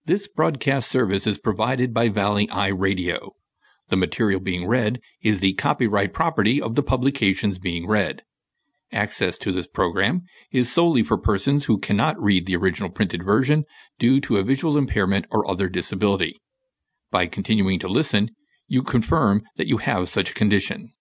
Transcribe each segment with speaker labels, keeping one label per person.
Speaker 1: This broadcast service is provided by Valley Eye Radio. The material being read is the copyright property of the publications being read. Access to this program is solely for persons who cannot read the original printed version due to a visual impairment or other disability. By continuing to listen, you confirm that you have such a condition.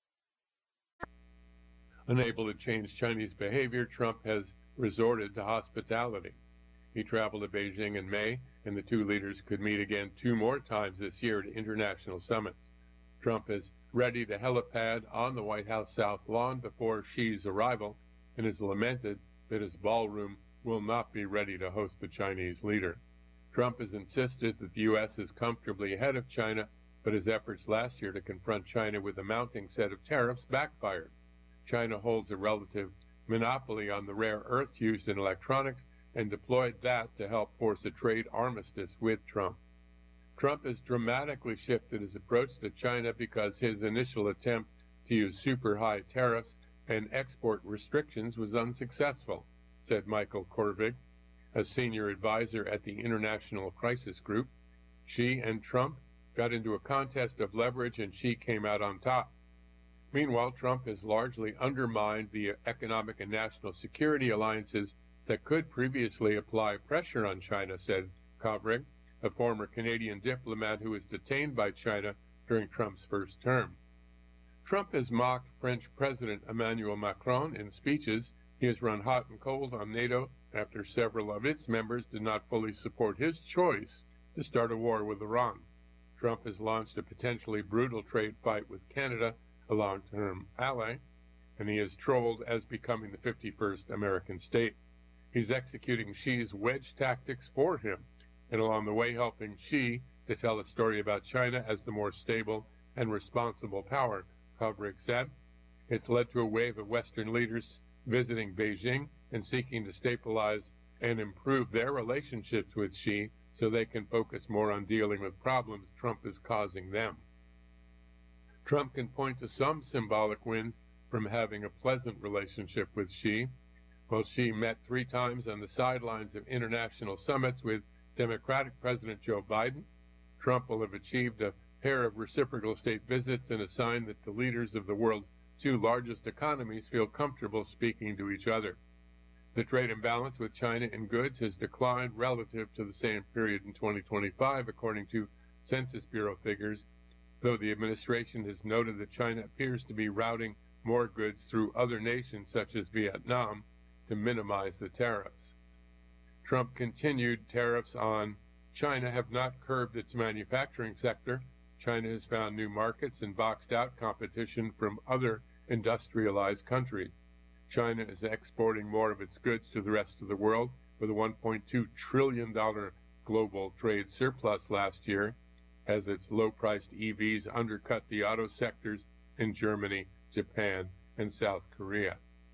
Speaker 2: Unable to change Chinese behavior, Trump has resorted to hospitality. He traveled to Beijing in May, and the two leaders could meet again 2 more times this year at international summits. Trump is ready to helipad on the White House South Lawn before Xi's arrival and has lamented that his ballroom will not be ready to host the Chinese leader. Trump has insisted that the U.S. is comfortably ahead of China, but his efforts last year to confront China with a mounting set of tariffs backfired. China holds a relative monopoly on the rare earths used in electronics and deployed that to help force a trade armistice with Trump. Trump has dramatically shifted his approach to China because his initial attempt to use super high tariffs and export restrictions was unsuccessful, said Michael Korvig, a senior advisor at the International Crisis Group. Xi and Trump got into a contest of leverage and Xi came out on top. Meanwhile, Trump has largely undermined the economic and national security alliances that could previously apply pressure on China, said Kovrig, a former Canadian diplomat who was detained by China during Trump's first term. Trump has mocked French President Emmanuel Macron in speeches. He has run hot and cold on NATO after several of its members did not fully support his choice to start a war with Iran. Trump has launched a potentially brutal trade fight with Canada, a long-term ally, and he is trolled as becoming the 51st American state. He's executing Xi's wedge tactics for him, and along the way helping Xi to tell a story about China as the more stable and responsible power, Kovrig said. It's led to a wave of Western leaders visiting Beijing and seeking to stabilize and improve their relationships with Xi so they can focus more on dealing with problems Trump is causing them. Trump can point to some symbolic wins from having a pleasant relationship with Xi. While Xi met 3 times on the sidelines of international summits with Democratic President Joe Biden, Trump will have achieved a pair of reciprocal state visits and a sign that the leaders of the world's 2 largest economies feel comfortable speaking to each other. The trade imbalance with China in goods has declined relative to the same period in 2025, according to Census Bureau figures, though the administration has noted that China appears to be routing more goods through other nations such as Vietnam to minimize the tariffs. Trump continued tariffs on China have not curbed its manufacturing sector. China has found new markets and boxed out competition from other industrialized countries. China is exporting more of its goods to the rest of the world with a $1.2 trillion global trade surplus last year, as its low-priced EVs undercut the auto sectors in Germany, Japan, and South Korea.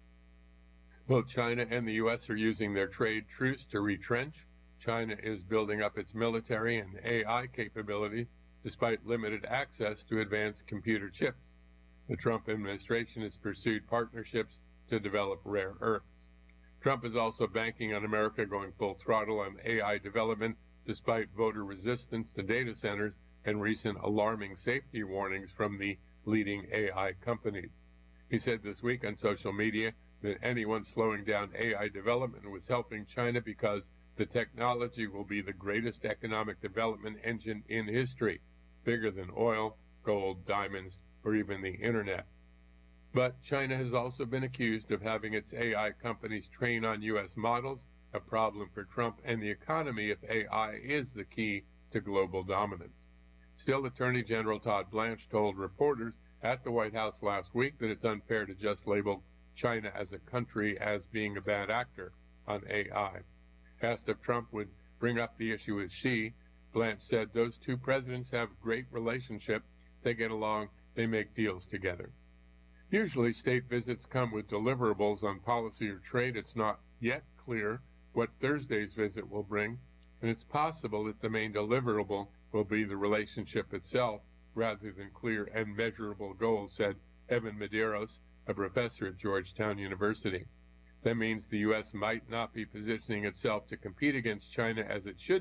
Speaker 2: Both China and the U.S. are using their trade truce to retrench. China is building up its military and AI capability despite limited access to advanced computer chips. The Trump administration has pursued partnerships to develop rare earths. Trump is also banking on America going full throttle on AI development despite voter resistance to data centers and recent alarming safety warnings from the leading AI companies. He said this week on social media that anyone slowing down AI development was helping China because the technology will be the greatest economic development engine in history, bigger than oil, gold, diamonds, or even the internet. But China has also been accused of having its AI companies train on U.S. models, a problem for Trump and the economy if AI is the key to global dominance. Still, Attorney General Todd Blanche told reporters at the White House last week that it's unfair to just label China as a country as being a bad actor on AI. Asked if Trump would bring up the issue with Xi, Blanche said those 2 presidents have a great relationship. They get along. They make deals together. Usually state visits come with deliverables on policy or trade. It's not yet clear what Thursday's visit will bring, and it's possible that the main deliverable will be the relationship itself rather than clear and measurable goals, said Evan Medeiros, a professor at Georgetown University. That means the U.S. might not be positioning itself to compete against China as it should